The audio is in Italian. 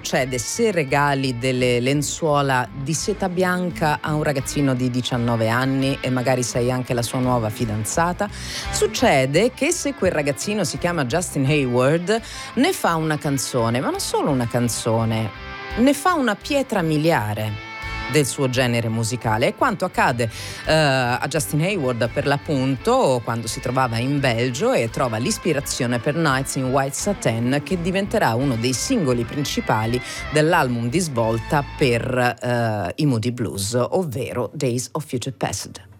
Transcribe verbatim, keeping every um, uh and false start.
succede se regali delle lenzuola di seta bianca a un ragazzino di diciannove anni e magari sei anche la sua nuova fidanzata? Succede che se quel ragazzino si chiama Justin Hayward, ne fa una canzone, ma non solo una canzone, ne fa una pietra miliare del suo genere musicale. È quanto accade uh, a Justin Hayward, per l'appunto, quando si trovava in Belgio e trova l'ispirazione per Nights in White Satin, che diventerà uno dei singoli principali dell'album di svolta per uh, i Moody Blues, ovvero Days of Future Past.